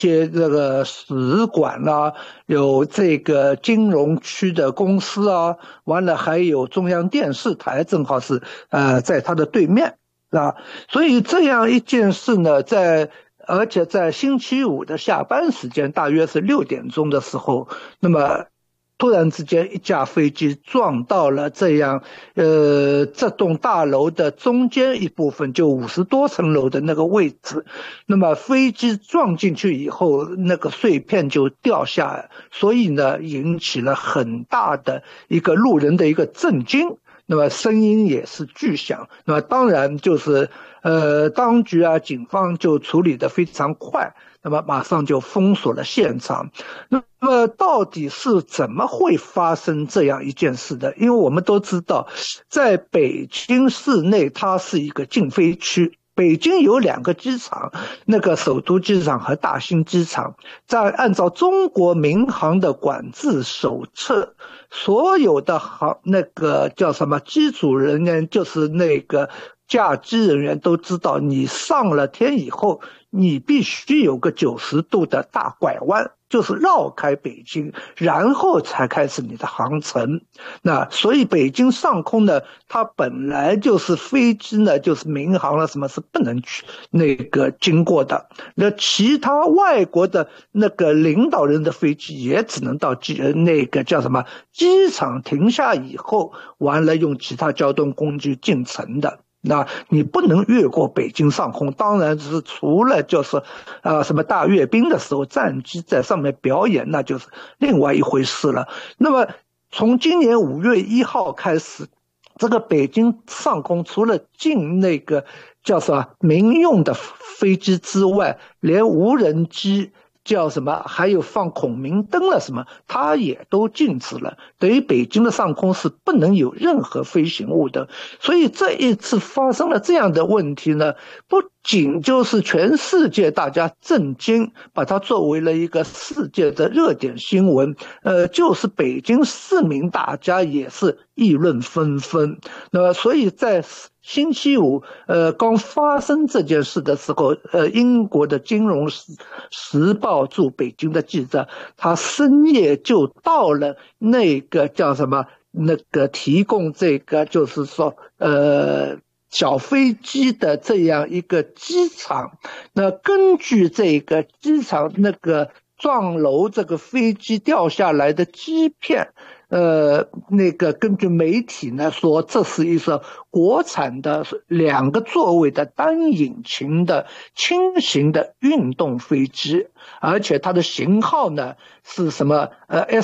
些这个使馆啊，有这个金融区的公司啊，完了还有中央电视台，正好是在它的对面啊，所以这样一件事呢，而且在星期五的下班时间，大约是6点钟的时候，那么突然之间，一架飞机撞到了这栋大楼的中间一部分，就50多层楼的那个位置。那么飞机撞进去以后，那个碎片就掉下来，所以呢，引起了很大的一个路人的一个震惊。那么声音也是巨响。那么当然就是当局啊，警方就处理得非常快。那么马上就封锁了现场。那么到底是怎么会发生这样一件事的？因为我们都知道，在北京市内，它是一个禁飞区。北京有2个机场，那个首都机场和大兴机场。在按照中国民航的管制手册，所有的那个叫什么机组人员，就是那个驾机人员都知道，你上了天以后，你必须有个90度的大拐弯，就是绕开北京，然后才开始你的航程。那所以北京上空呢，它本来就是飞机呢，就是民航了，什么是不能去那个经过的。那其他外国的那个领导人的飞机也只能到那个叫什么机场停下以后，完了用其他交通工具进城的。那你不能越过北京上空，当然是除了就是什么大阅兵的时候战机在上面表演，那就是另外一回事了。那么从今年5月1号开始，这个北京上空除了进那个叫什么民用的飞机之外，连无人机叫什么还有放孔明灯了什么，它也都禁止了。等于北京的上空是不能有任何飞行物的。所以这一次发生了这样的问题呢，不仅就是全世界大家震惊，把它作为了一个世界的热点新闻，就是北京市民大家也是议论纷纷。那么所以在星期五刚发生这件事的时候，英国的金融时报驻北京的记者，他深夜就到了那个叫什么那个提供这个就是说小飞机的这样一个机场。那根据这个机场那个撞楼这个飞机掉下来的机片，那个根据媒体呢说，这是一艘国产的2个座位的单引擎的轻型的运动飞机，而且它的型号呢是什么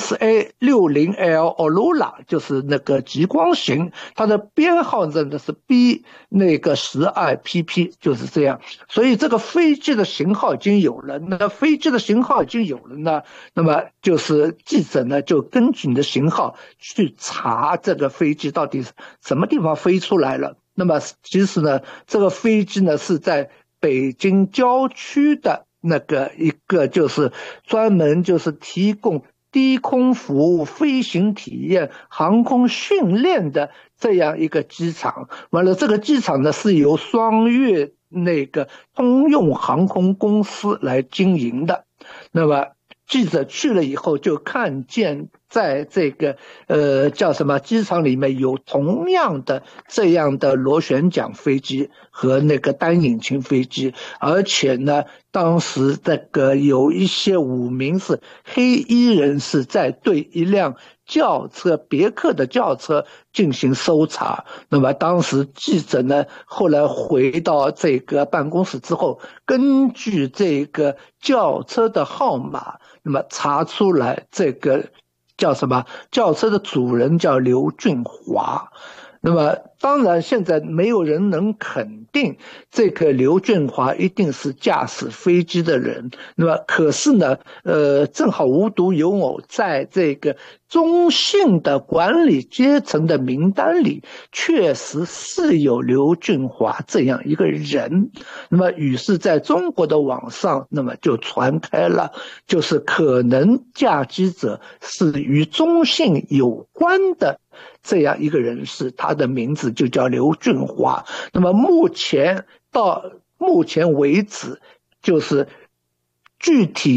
SA60L Aurora， 就是那个极光型，它的编号真的是 B 那个12PP， 就是这样。所以这个飞机的型号已经有了，那飞机的型号已经有了呢，那么就是记者呢就根据你的型号去查这个飞机到底什么地方飞出来了。那么其实呢，这个飞机呢是在北京郊区的那个一个就是专门就是提供低空服务、飞行体验、航空训练的这样一个机场。完了，这个机场呢是由双月那个通用航空公司来经营的。那么记者去了以后就看见在这个叫什么机场里面有同样的这样的螺旋桨飞机和那个单引擎飞机，而且呢当时这个有一些5名是黑衣人士在对一辆轿车，别克的轿车进行搜查。那么当时记者呢后来回到这个办公室之后，根据这个轿车的号码，那么查出来这个叫什么轿车的主人叫刘俊华。那么当然现在没有人能肯定这个刘俊华一定是驾驶飞机的人。那么可是呢正好无独有偶，在这个中信的管理阶层的名单里确实是有刘俊华这样一个人。那么于是在中国的网上那么就传开了，就是可能驾机者是与中信有关的这样一个人士，他的名字就叫刘俊华。那么到目前为止，就是具体